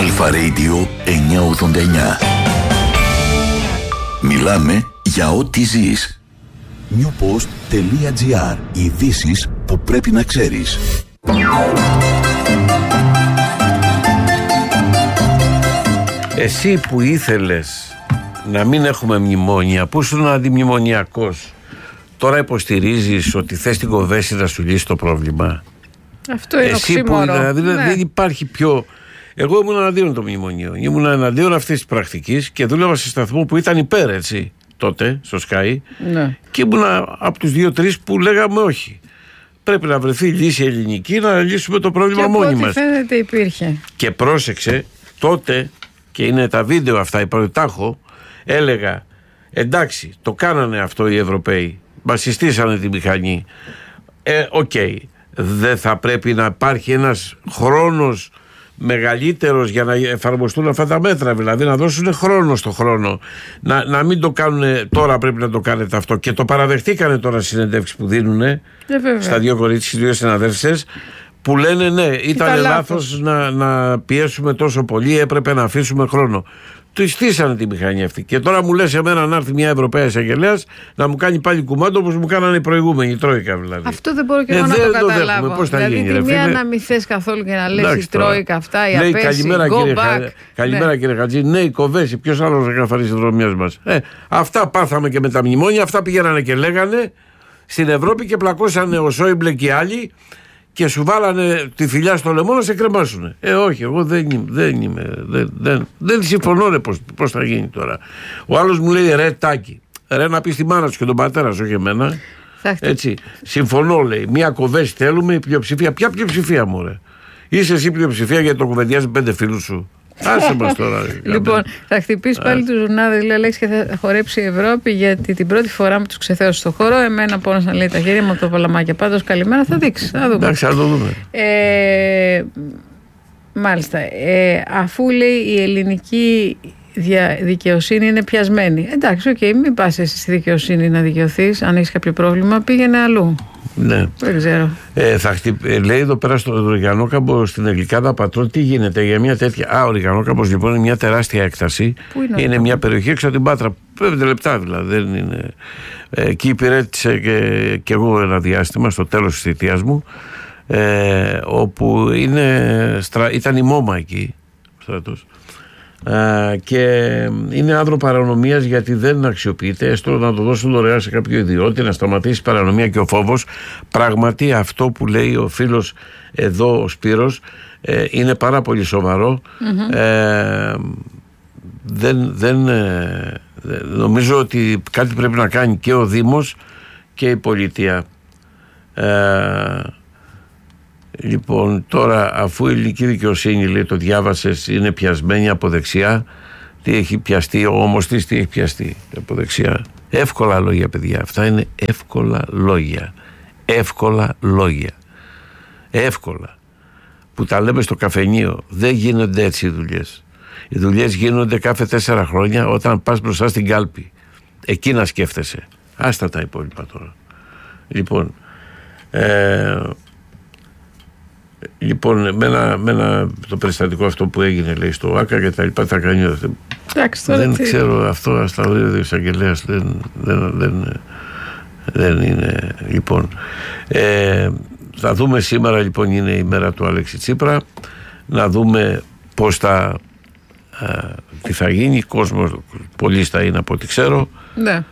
Αλφα Radio 989. Μιλάμε για ό,τι ζεις. newpost.gr. Ειδήσεις που πρέπει να ξέρεις. Εσύ που ήθελες να μην έχουμε μνημόνια, που ήσουν αντιμνημονιακός, τώρα υποστηρίζεις ότι θες την Κοβέση να σου λύσει το πρόβλημα. Αυτό είναι οξύμορο. Δηλαδή δεν υπάρχει πιο... Εγώ ήμουν εναντίον των μνημονίων. Ήμουν εναντίον αυτής της πρακτικής και δούλευα σε σταθμό που ήταν υπέρ, έτσι, τότε, στο Sky. Ναι. Και ήμουν από τους 2-3 που λέγαμε όχι. Πρέπει να βρεθεί λύση ελληνική να λύσουμε το πρόβλημα μόνοι μας. Και φαίνεται υπήρχε. Και πρόσεξε, τότε, και είναι τα βίντεο αυτά, τα έχω, έλεγα, εντάξει, το κάνανε αυτό οι Ευρωπαίοι. Μας συστήσανε τη μηχανή. Οκ. Δεν θα πρέπει να υπάρχει ένας χρόνος μεγαλύτερος για να εφαρμοστούν αυτά τα μέτρα, δηλαδή να δώσουν χρόνο στο χρόνο, να μην το κάνουν τώρα, πρέπει να το κάνετε αυτό, και το παραδεχτήκανε τώρα συνεντεύξεις που δίνουν στα δύο κορίτσια, δύο συναδέλφισες, που λένε ναι, ήταν λάθος να πιέσουμε τόσο πολύ, έπρεπε να αφήσουμε χρόνο. Του στήσανε τη μηχανή αυτή. Και τώρα μου λες εμένα να έρθει μια Ευρωπαία εισαγγελέας να μου κάνει πάλι κουμάντο όπως μου κάνανε οι προηγούμενοι, η Τρόικα δηλαδή. Αυτό δεν μπορώ και εγώ να το καταλάβω. Πώς θα δηλαδή γίνει, τη μία να μην θες καθόλου και να λες η Τρόικα αυτά, η απέση, καλημέρα κύριε Χατζή. Ναι, η Κοβέση, ποιος άλλος θα καθαρίσει τις δρομιές μας. Αυτά πάθαμε και με τα μνημόνια, αυτά πηγαίνανε και λέγανε στην Ευρώπη και πλακώσανε ο Σόιμπλε και οι άλλοι. Και σου βάλανε τη φυλιά στο λαιμό να σε κρεμάσουνε. Όχι, εγώ δεν συμφωνώ πώς θα γίνει τώρα. Ο άλλος μου λέει ρε Τάκη, ρε να πει στη μάνα σου και τον πατέρα σου, όχι εμένα. Έτσι, συμφωνώ, λέει, μια Κοβέση θέλουμε, η πλειοψηφία. Ποια πλειοψηφία μου, ρε? Είσαι εσύ πλειοψηφία γιατί το κουβεντιάζει 5 φίλους σου? Άσε μας τώρα. Λοιπόν, θα χτυπήσει πάλι του ζουρνάδε, λέει Αλέξη, και θα χορέψει η Ευρώπη, γιατί την πρώτη φορά μου του ξεθέωσε στο χώρο. Εμένα πόνασαν, λέει, τα χέρια μου από το παλαμάκια. Πάντως καλημέρα, θα δείξει. Θα δούμε. Εντάξει, θα το δούμε. Μάλιστα. Αφού, λέει, η ελληνική δικαιοσύνη είναι πιασμένη. Εντάξει, οκ, μην πας εσύ στη δικαιοσύνη να δικαιωθείς. Αν έχεις κάποιο πρόβλημα, πήγαινε αλλού. Ναι. Δεν ξέρω. Λέει εδώ πέρα στο Ριγανόκαμπο στην Αγγλικάδα Πατρών, τι γίνεται για μια τέτοια. Ο Ριγανόκαμπος λοιπόν είναι μια τεράστια έκταση. Είναι μια περιοχή έξω από την Πάτρα. 5 λεπτά δηλαδή. Δεν είναι. Εκεί υπηρέτησε και εγώ ένα διάστημα στο τέλος της θητείας μου. Όπου ήταν η ΜΟΜΑ εκεί. Στρατός. Και είναι άνδρο παρανομίας, γιατί δεν αξιοποιείται, έστω να το δώσουν δωρεάν σε κάποιο ιδιώτη, να σταματήσει η παρανομία και ο φόβος. Πράγματι αυτό που λέει ο φίλος εδώ ο Σπύρος είναι πάρα πολύ σοβαρό. Νομίζω ότι κάτι πρέπει να κάνει και ο Δήμος και η πολιτεία. Λοιπόν, τώρα, αφού η ελληνική δικαιοσύνη, λέει, το διάβασες, είναι πιασμένη από δεξιά, τι έχει πιαστεί ο ώμος της, τι έχει πιαστεί από δεξιά? Εύκολα λόγια, παιδιά, αυτά είναι εύκολα λόγια. Εύκολα λόγια. Εύκολα. Που τα λέμε στο καφενείο. Δεν γίνονται έτσι οι δουλειές. Οι δουλειές γίνονται κάθε 4 χρόνια όταν πας μπροστά στην κάλπη. Εκεί να σκέφτεσαι. Άστα τα υπόλοιπα τώρα. Λοιπόν, με το περιστατικό αυτό που έγινε, λέει, στο ΆΚΑ και τα λοιπά, θα κάνει. Δεν ξέρω αυτό, στα όρια του εισαγγελέας δεν είναι. Λοιπόν, θα δούμε σήμερα, λοιπόν, είναι η μέρα του Αλέξη Τσίπρα, να δούμε τι θα γίνει. Κόσμος πολλοί θα είναι από ό,τι ξέρω. Ναι.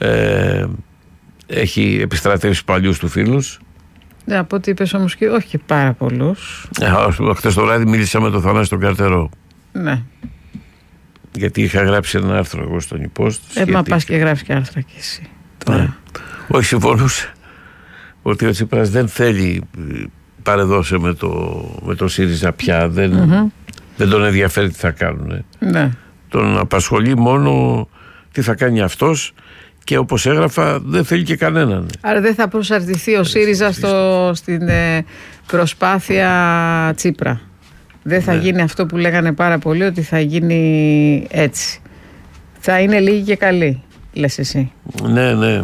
Έχει επιστρατεύσει παλιούς του φίλους. Ναι, από ό,τι είπες όμως και όχι και πάρα πολλούς. Χθες το βράδυ μίλησα με τον Θανάση τον Καρτερό. Ναι. Γιατί είχα γράψει ένα άρθρο εγώ στον Υπόστ. Μα πας και γράφεις και άρθρα κι εσύ. Τώρα. Ναι. Όχι, συμφωνούσε ότι ο Τσίπρας δεν θέλει παρεδώσει με το ΣΥΡΙΖΑ πια. Δεν τον ενδιαφέρει τι θα κάνουν. Ναι. Τον απασχολεί μόνο τι θα κάνει αυτός. Και όπως έγραφα, δεν θέλει και κανέναν. Άρα δεν θα προσαρτηθεί ο ΣΥΡΙΖΑ στην προσπάθεια Τσίπρα. Δεν θα γίνει αυτό που λέγανε πάρα πολύ, ότι θα γίνει έτσι. Θα είναι λίγοι και καλοί, λες εσύ. Ναι.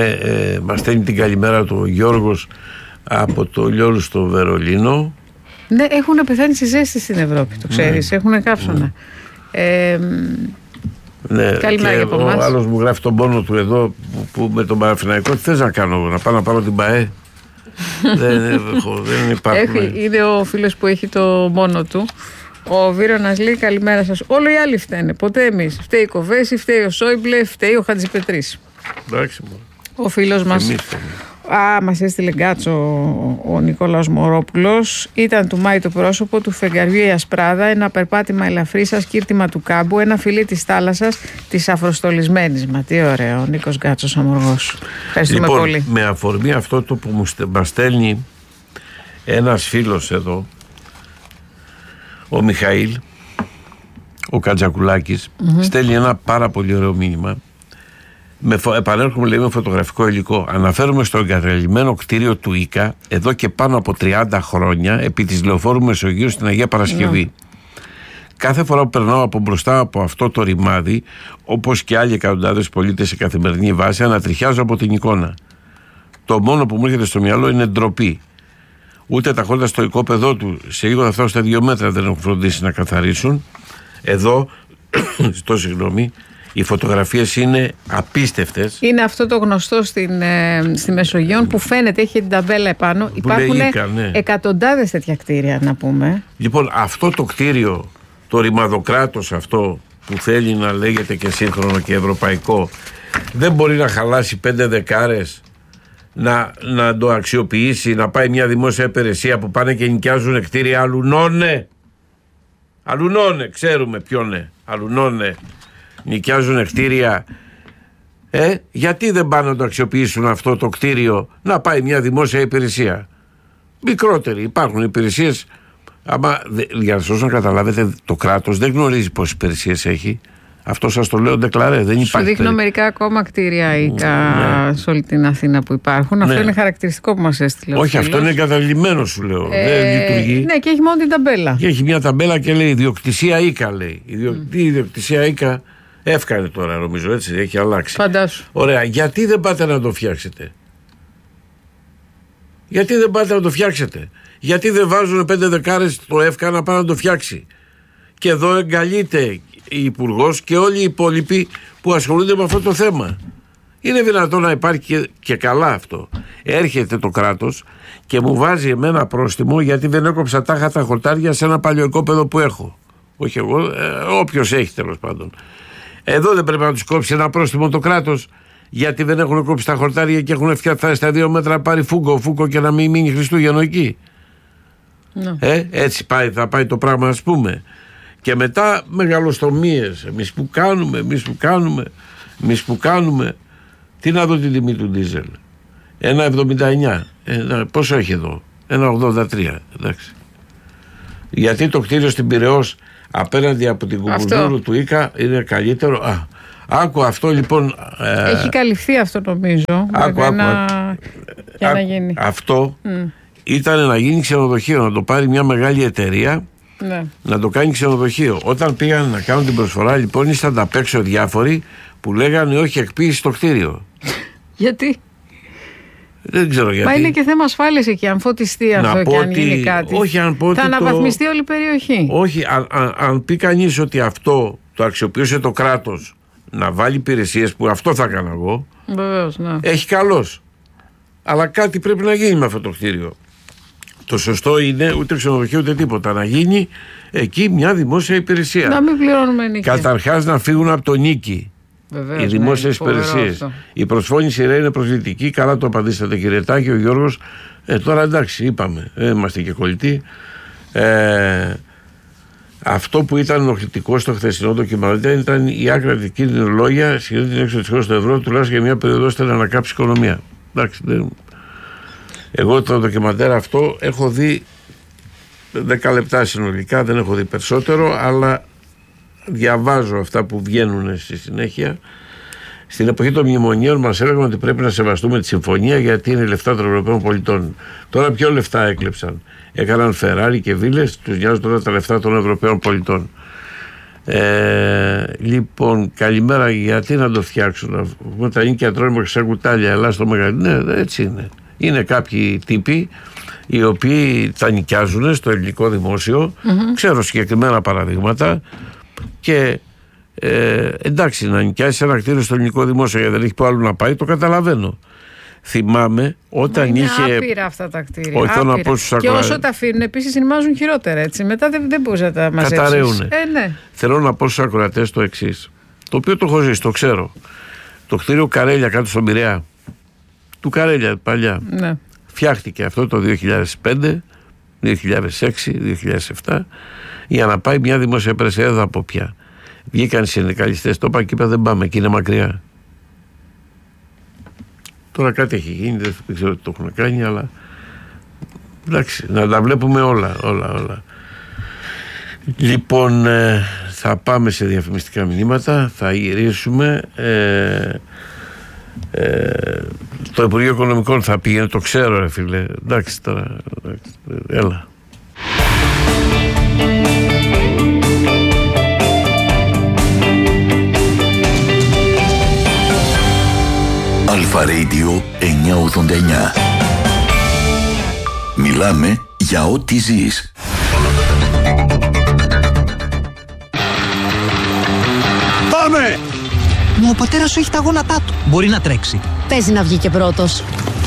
Μας στέλνει την καλημέρα του ο Γιώργος από το Λιόλου στο Βερολίνο. Ναι, έχουν πεθάνει στη ζέστη στην Ευρώπη, το ξέρεις, έχουν κάψωνα. Ναι, καλημέρα και από εμάς. ο άλλος μου γράφει τον πόνο του εδώ που με τον Παναθηναϊκό. Τι θες να κάνω, να πάω να πάρω την ΠΑΕ? δεν υπάρχουν. Είναι ο φίλος που έχει το μόνο του. Ο Βίρονας λέει καλημέρα σας. Όλοι οι άλλοι φταίνε, ποτέ εμείς. Φταίει η Κοβέση, φταίει ο Σόιμπλε, φταίει ο Χατζηπετρής. Εντάξει, ο φίλος μας. Μας έστειλε γκάτσο ο Νικόλαος Μωρόπουλος. Ήταν του Μάη το πρόσωπο, του φεγγαριού η ασπράδα, ένα περπάτημα ελαφρύ σας, κύρτημα του κάμπου, ένα φιλί της θάλασσας, της αφροστολισμένης. Μα τι ωραίο, ο Νίκος Γκάτσος Αμοργός. Ευχαριστούμε πολύ. Με αφορμή αυτό το που μας στέλνει ένας φίλος εδώ, ο Μιχαήλ, ο Κατζακουλάκης, στέλνει ένα πάρα πολύ ωραίο μήνυμα. Επανέρχομαι, λέει, με φωτογραφικό υλικό. Αναφέρομαι στο εγκαταλειμμένο κτίριο του ΙΚΑ εδώ και πάνω από 30 χρόνια επί της Λεωφόρου Μεσογείου στην Αγία Παρασκευή. Κάθε φορά που περνάω από μπροστά από αυτό το ρημάδι, όπως και άλλοι εκατοντάδες πολίτες σε καθημερινή βάση, ανατριχιάζω από την εικόνα. Το μόνο που μου έρχεται στο μυαλό είναι ντροπή. Ούτε τα χόρτα στο οικόπεδό του, σε λίγο θα φτάσουν στα 2 μέτρα, δεν έχουν φροντίσει να καθαρίσουν. Εδώ, στο συγγνώμη, οι φωτογραφίες είναι απίστευτες. Είναι αυτό το γνωστό στη Μεσογείο που φαίνεται, έχει την ταμπέλα επάνω. Υπάρχουν εκατοντάδες τέτοια κτίρια, να πούμε. Λοιπόν, αυτό το κτίριο, το ρημαδοκράτος αυτό που θέλει να λέγεται και σύγχρονο και ευρωπαϊκό, δεν μπορεί να χαλάσει 5 δεκάρες, να το αξιοποιήσει, να πάει μια δημόσια υπηρεσία που πάνε και νοικιάζουν κτίρια αλουνώνε, ξέρουμε ποιον αλουνώνε. Νοικιάζουν κτίρια. Γιατί δεν πάνε να το αξιοποιήσουν αυτό το κτίριο, να πάει μια δημόσια υπηρεσία μικρότερη? Υπάρχουν υπηρεσίες, για να καταλάβετε, το κράτος δεν γνωρίζει πόσες υπηρεσίες έχει. Αυτό σας το λέω ντεκλαρέ. Δεν υπάρχει. Σου δείχνω μερικά ακόμα κτίρια σε όλη την Αθήνα που υπάρχουν. Αυτό είναι χαρακτηριστικό που μας έστειλε. Όχι, αυτό είναι εγκαταλειμμένο, σου λέω. Δεν λειτουργεί. Ναι, και έχει μόνο την ταμπέλα. Και έχει μια ταμπέλα και λέει ιδιοκτησία ΙΚΑ, λέει. Τι ιδιοκτησία ΙΚΑ? Έφκανε τώρα, νομίζω, έτσι, έχει αλλάξει. Φαντάσου. Ωραία, γιατί δεν πάτε να το φτιάξετε? Γιατί δεν βάζουν 5 δεκάρες το ΕΦΚΑ να πάνε να το φτιάξει? Και εδώ εγκαλείται η Υπουργός και όλοι οι υπόλοιποι που ασχολούνται με αυτό το θέμα. Είναι δυνατόν να υπάρχει και καλά αυτό? Έρχεται το κράτος και μου βάζει εμένα πρόστιμο γιατί δεν έκοψα τάχα τα χορτάρια σε ένα παλιοοικόπεδο που έχω. Όχι εγώ, όποιος έχει, τέλος πάντων. Εδώ δεν πρέπει να τους κόψει ένα πρόστιμο το κράτος γιατί δεν έχουν κόψει τα χορτάρια και έχουν φτιάξει στα 2 μέτρα, πάρει φούγκο και να μην μείνει Χριστούγεννο εκεί? Έτσι θα πάει το πράγμα, ας πούμε. Και μετά μεγαλοστομίες. Εμείς που κάνουμε. Τι να δω την τιμή του ντίζελ? 1,79. Πόσο έχει εδώ? 1,83. Εντάξει. Γιατί το κτίριο στην Πειραιώς απέναντι από την Κουμπουνδούρου του ΙΚΑ είναι καλύτερο? Άκου αυτό, λοιπόν. Έχει καλυφθεί αυτό, νομίζω. Για να γίνει. Αυτό ήταν να γίνει ξενοδοχείο, να το πάρει μια μεγάλη εταιρεία. Ναι. Να το κάνει ξενοδοχείο. Όταν πήγαν να κάνουν την προσφορά, λοιπόν, ήσταν απ' έξω διάφοροι που λέγανε όχι εκποίηση στο κτίριο. Γιατί? Δεν ξέρω γιατί. Μα είναι και θέμα ασφάλειας εκεί. Αν φωτιστεί αυτό και αν γίνει κάτι, όχι, θα αναβαθμιστεί όλη η περιοχή. Όχι, αν πει κανείς ότι αυτό το αξιοποιούσε το κράτος να βάλει υπηρεσίες, που αυτό θα έκανα εγώ. Βεβαίως, ναι. Έχει καλώς. Αλλά κάτι πρέπει να γίνει με αυτό το κτίριο. Το σωστό είναι ούτε ξενοδοχείο ούτε τίποτα. Να γίνει εκεί μια δημόσια υπηρεσία. Να μην πληρώνουμε νίκη. Καταρχάς να φύγουν από το νίκη. Βεβαίως, οι δημόσιες υπηρεσίες. Η προσφώνηση είναι προσβλητική. Καλά το απαντήσατε, κύριε Τάκη. Ο Γιώργος. Τώρα εντάξει, είπαμε. Είμαστε και κολλητοί. Αυτό που ήταν ενοχλητικό στο χθεσινό ντοκιμαντέρ ήταν η άκρατη κίνδυνο σχεδόν την έξοδο της χώρας του ευρώ, τουλάχιστον για μια περίοδο ώστε να ανακάψει η οικονομία. Εντάξει, εγώ το ντοκιμαντέρ αυτό έχω δει 10 λεπτά συνολικά, δεν έχω δει περισσότερο, αλλά διαβάζω αυτά που βγαίνουν στη συνέχεια. Στην εποχή των μνημονίων μας έλεγαν ότι πρέπει να σεβαστούμε τη συμφωνία γιατί είναι λεφτά των Ευρωπαίων πολιτών. Τώρα ποιο λεφτά έκλεψαν? Έκαναν Φεράρι και βίλες, τους νοιάζουν τώρα τα λεφτά των Ευρωπαίων πολιτών. Λοιπόν, καλημέρα. Γιατί να το φτιάξουν? Τα είναι και ατρώνουμε σε κουτάλια, αλλά στο μεγαλύτερο. Ναι, έτσι είναι. Είναι κάποιοι τύποι οι οποίοι τα νοικιάζουν στο ελληνικό δημόσιο. Ξέρω συγκεκριμένα παραδείγματα. Και εντάξει, να νοικιάσει ένα κτίριο στο ελληνικό δημόσιο γιατί δεν έχει που άλλο να πάει, το καταλαβαίνω. Θυμάμαι όταν είναι είχε. Είναι άπειρα αυτά τα κτίρια. Όχι, θέλω να πω στους και όσο τα αφήνουν, επίσης ονομάζουν χειρότερα. Έτσι. Μετά δεν μπορεί να τα μαζέψεις. Καταραίουνε. Ναι. Θέλω να πω στους ακροατές το εξής. Το οποίο το έχω ζήσει, το ξέρω. Το κτίριο Καρέλια κάτω στον Πειραιά. Του Καρέλια παλιά. Ναι. Φτιάχτηκε αυτό το 2005, 2006, 2007 για να πάει μια δημόσια υπηρεσία εδώ από πια. Βγήκαν οι συνδικαλιστές, το είπα και είπα δεν πάμε, εκεί είναι μακριά. Τώρα κάτι έχει γίνει, δεν ξέρω τι το έχουν κάνει, αλλά εντάξει, να τα βλέπουμε όλα. Λοιπόν, θα πάμε σε διαφημιστικά μηνύματα, θα γυρίσουμε. Το Υπουργείο Οικονομικών θα πήγαινε, το ξέρω ρε φίλε. Εντάξει τώρα, έλα. Αλφα Radio 989. Μιλάμε για ό,τι ζεις. Πάμε! Μα ο πατέρας σου έχει τα γόνατά του. Μπορεί να τρέξει. Παίζει να βγει και πρώτος.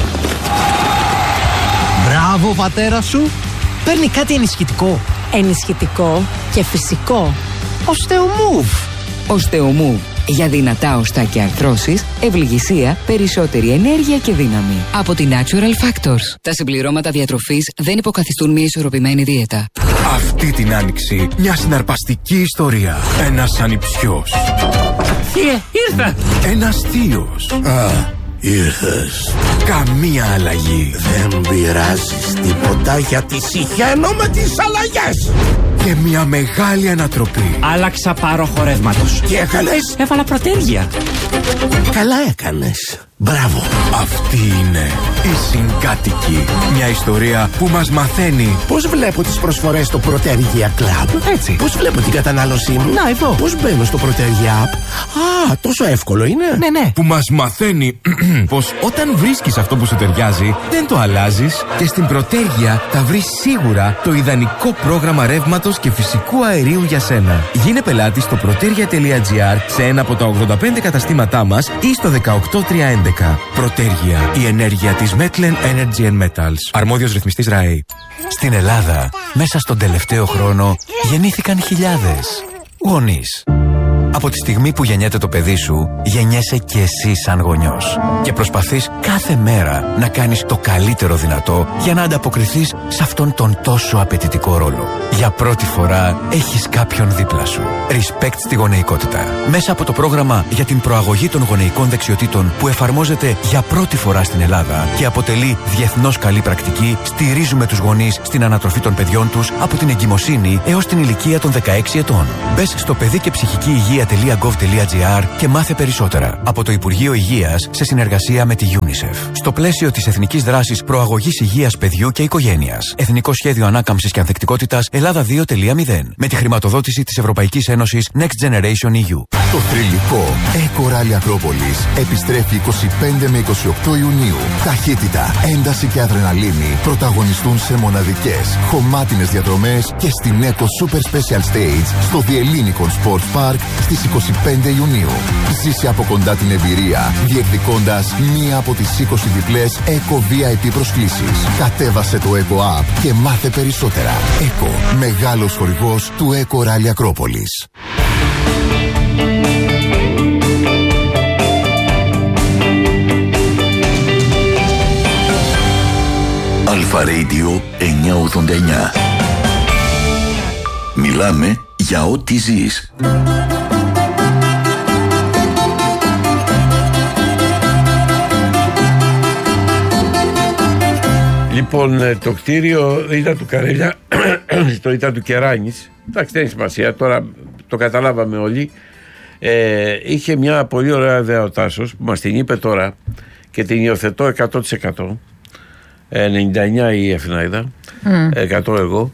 Μπράβο, πατέρα σου. Παίρνει κάτι ενισχυτικό. Ενισχυτικό και φυσικό. Οστεομούβ. Οστεομούβ. Για δυνατά οστά και αρθρώσεις, ευληγησία, περισσότερη ενέργεια και δύναμη. Από τη Natural Factors. Τα συμπληρώματα διατροφής δεν υποκαθιστούν μια ισορροπημένη δίαιτα. Αυτή την άνοιξη μια συναρπαστική ιστορία. Ένας ανιψιός. Ήρθα. Ένας θείος. Ήρθες. Καμία αλλαγή. Δεν πειράζεις τίποτα γιατί συχαίνω με τις αλλαγές. Και μια μεγάλη ανατροπή. Άλλαξα πάροχο ρεύματος. Τι έκανες? Έβαλα πρωτέργεια. Καλά έκανες. Μπράβο. Αυτή είναι η Συγκάτοικη. Μια ιστορία που μας μαθαίνει Πώς βλέπω τις προσφορές στο Protergia Club? Έτσι. Πώς βλέπω την κατανάλωσή μου? Να, εδώ. Πώς μπαίνω στο Protergia App? Α, τόσο εύκολο είναι. Ναι. που μας μαθαίνει πως όταν βρίσκεις αυτό που σου ταιριάζει, δεν το αλλάζεις και στην Προτέργεια θα βρεις σίγουρα το ιδανικό πρόγραμμα ρεύματος και φυσικού αερίου για σένα. Γίνε πελάτη στο protergia.gr σε ένα από τα 85 καταστήματά μας ή στο 18311. Προτέργεια, η ενέργεια της Metlen Energy and Metals. Αρμόδιος ρυθμιστής ΡΑΕ. Στην Ελλάδα, μέσα στον τελευταίο χρόνο, γεννήθηκαν χιλιάδες γονείς. Από τη στιγμή που γεννιέται το παιδί σου, γεννιέσαι και εσύ σαν γονιός. Και προσπαθείς κάθε μέρα να κάνεις το καλύτερο δυνατό για να ανταποκριθείς σε αυτόν τον τόσο απαιτητικό ρόλο. Για πρώτη φορά έχεις κάποιον δίπλα σου. Respect στη γονεϊκότητα. Μέσα από το πρόγραμμα για την προαγωγή των γονεϊκών δεξιοτήτων που εφαρμόζεται για πρώτη φορά στην Ελλάδα και αποτελεί διεθνώς καλή πρακτική, στηρίζουμε τους γονείς στην ανατροφή των παιδιών τους από την εγκυμοσύνη έως την ηλικία των 16 ετών. Μπες στο παιδί και ψυχική υγεία.gov.gr και μάθε περισσότερα. Από το Υπουργείο Υγείας σε συνεργασία με τη UNICEF. Στο πλαίσιο της Εθνικής Δράσης Προαγωγής Υγείας Παιδιού και Οικογένειας. Εθνικό Σχέδιο Ανάκαμψης και Ανθεκτικότητας Ελλάδα 2.0. Με τη χρηματοδότηση της Ευρωπαϊκής Ένωσης Next Generation EU. Το θρυλικό Eco Rally Ακρόπολης επιστρέφει 25 με 28 Ιουνίου. Ταχύτητα, ένταση και αδρεναλίνη πρωταγωνιστούν σε μοναδικές, χωμάτινες διαδρομές και στην Eco Super Special Stage στο Διελλήνικον Sports Park στις 25 Ιουνίου. Ζήσε από κοντά την εμπειρία, διεκδικώντας μία από τις 20 διπλές Eco VIP προσκλήσεις. Κατέβασε το Eco App και μάθε περισσότερα. Eco, μεγάλος χορηγός του Eco Rally Ακρόπολης. Αλφα Radio 989. Μιλάμε για ό,τι ζεις. Λοιπόν, το κτίριο ήταν του Καρέλια, το ήταν του Κεράνης. Εντάξει, δεν έχει σημασία, τώρα το καταλάβαμε όλοι. Είχε μια πολύ ωραία ιδέα ο Τάσος που μας την είπε τώρα και την υιοθετώ 100%. 99 η Εφηναίδα, 100 εγώ.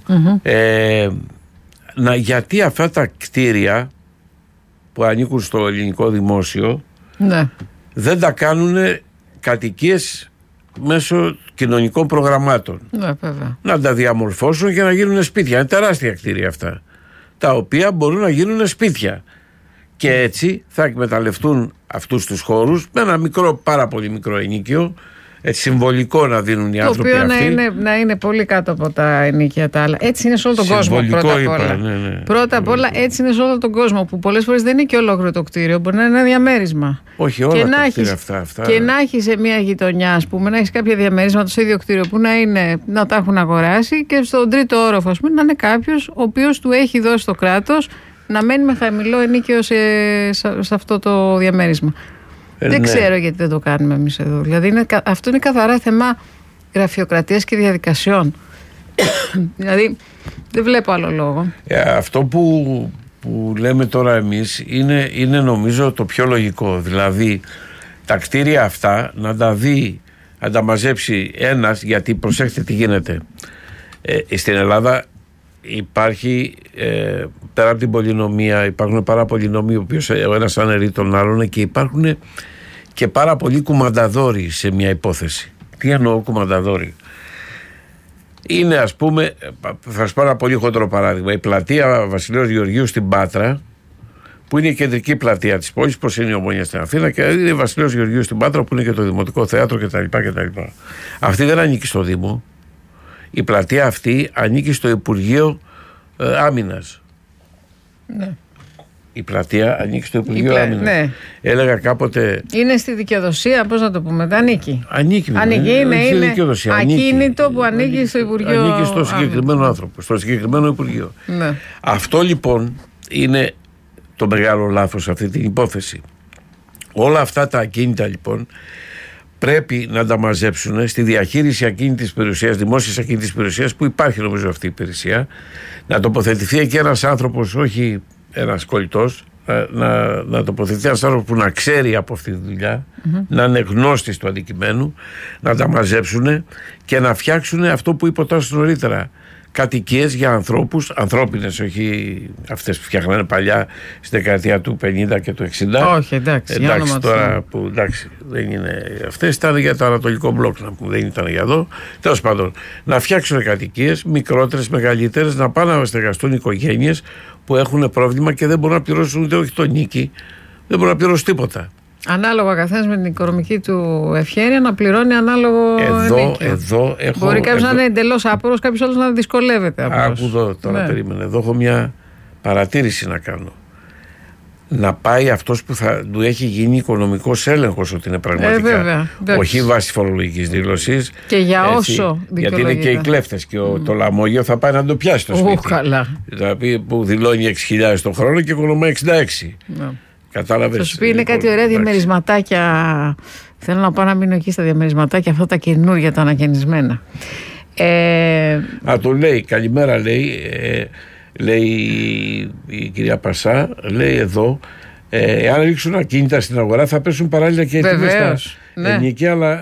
Γιατί αυτά τα κτίρια που ανήκουν στο ελληνικό δημόσιο δεν τα κάνουν κατοικίες μέσω κοινωνικών προγραμμάτων. Ναι, βέβαια. Να τα διαμορφώσουν και να γίνουν σπίτια. Είναι τεράστια κτίρια αυτά, τα οποία μπορούν να γίνουν σπίτια. Και έτσι θα εκμεταλλευτούν αυτούς τους χώρους με ένα μικρό, πάρα πολύ μικρό ενοίκιο, συμβολικό να δίνουν οι άνθρωποι αυτοί. Το οποίο να είναι πολύ κάτω από τα ενοίκια τα άλλα. Έτσι είναι σε όλο τον κόσμο πρώτα απ' όλα. Ναι. Πρώτα απ' όλα έτσι είναι σε όλο τον κόσμο, που πολλές φορές δεν είναι και ολόκληρο το κτίριο, μπορεί να είναι ένα διαμέρισμα. Όχι όλα τα κτίρια αυτά. Και να έχει σε μια γειτονιά, ας πούμε, να έχει κάποια διαμερίσματα στο ίδιο κτίριο που να τα έχουν αγοράσει και στον τρίτο όροφο, ας πούμε, να είναι κάποιος ο οποίος του έχει δώσει το κράτος να μένει με χαμηλό ενίκιο σε αυτό το διαμέρισμα. Δεν ξέρω γιατί δεν το κάνουμε εμείς εδώ. Δηλαδή αυτό είναι καθαρά θέμα γραφειοκρατίας και διαδικασιών. Δηλαδή δεν βλέπω άλλο λόγο. Αυτό που λέμε τώρα εμείς είναι νομίζω το πιο λογικό. Δηλαδή τα κτίρια αυτά να τα δει, να τα μαζέψει ένας, γιατί προσέξτε τι γίνεται. Στην Ελλάδα υπάρχει, πέρα από την πολυνομία, υπάρχουν πάρα πολλοί νόμοι, ο οποίος ο ένας αναιρεί τον άλλον, και υπάρχουν και πάρα πολλοί κουμανταδόροι σε μια υπόθεση. Τι εννοώ κουμανταδόροι? Είναι, ας πούμε, θα σου πάρω ένα πολύ χοντρό παράδειγμα, η πλατεία Βασιλέως Γεωργίου στην Πάτρα, που είναι η κεντρική πλατεία της πόλης, πως είναι η Ομόνια στην Αθήνα, και είναι η Βασιλέως Γεωργίου στην Πάτρα, που είναι και το Δημοτικό Θέατρο κτλ. Αυτή δεν ανήκει στο Δήμο. Η πλατεία αυτή ανήκει στο Υπουργείο Άμυνας. Ναι. Η πλατεία ανήκει στο Υπουργείο Άμυνας. Ναι. Έλεγα κάποτε. Είναι στη δικαιοδοσία, πώς να το πούμε, δεν ανήκει. Ανήκει, είναι ακίνητο που ανήκει στο Υπουργείο. Ανήκει στο συγκεκριμένο άνθρωπο, στο συγκεκριμένο Υπουργείο. Ναι. Αυτό λοιπόν είναι το μεγάλο λάθος σε αυτή την υπόθεση. Όλα αυτά τα ακίνητα λοιπόν πρέπει να τα μαζέψουν στη διαχείριση ακίνητης περιουσίας, δημόσιας ακίνητης περιουσίας, που υπάρχει νομίζω αυτή η υπηρεσία, να τοποθετηθεί εκεί ένας άνθρωπος, όχι ένας κολλητός, να τοποθετηθεί ένας άνθρωπος που να ξέρει από αυτή τη δουλειά, να είναι γνώστης του αντικειμένου, να τα μαζέψουν και να φτιάξουν αυτό που είπα τώρα νωρίτερα. Κατοικίες για ανθρώπους, ανθρώπινες, όχι αυτές που φτιάχνανε παλιά στη δεκαετία του 50 και του 60. Όχι, εντάξει τώρα που εντάξει, δεν είναι. Αυτές ήταν για το Ανατολικό Μπλοκ, δεν ήταν για εδώ. Τέλος πάντων, να φτιάξουν κατοικίες, μικρότερες, μεγαλύτερες, να πάνε να στεγαστούν οικογένειες που έχουν πρόβλημα και δεν μπορούν να πληρώσουν ούτε όχι το νίκη, δεν μπορούν να πληρώσουν τίποτα. Ανάλογα καθένας με την οικονομική του ευχέρεια να πληρώνει ανάλογο εδώ έχω. Μπορεί κάποιος να είναι εντελώς άπορος, κάποιος άλλος να δυσκολεύεται. Άκου εδώ τώρα, περίμενε. Εδώ έχω μια παρατήρηση να κάνω. Να πάει αυτός που θα του έχει γίνει οικονομικός έλεγχος ότι είναι πραγματικά. Βέβαια, όχι βάσει φορολογικής δήλωσης. Και για όσο γιατί είναι και οι κλέφτες και το λαμόγιο θα πάει να το πιάσει το σπίτι. Καλά. Δηλαδή που δηλώνει 6.000 το χρόνο και οικονομάει 66. Κατάλαβες. Θα σου πει είναι κάτι ωραία διαμερισματάκια. Θέλω να πάω να μείνω εκεί στα διαμερισματάκια, αυτά τα καινούργια, τα ανακαινισμένα. Το λέει, καλημέρα, λέει η κυρία Πασά, λέει εδώ, αν ρίξουν ακίνητα στην αγορά θα πέσουν παράλληλα και οι τιμές στα ενοικία, αλλά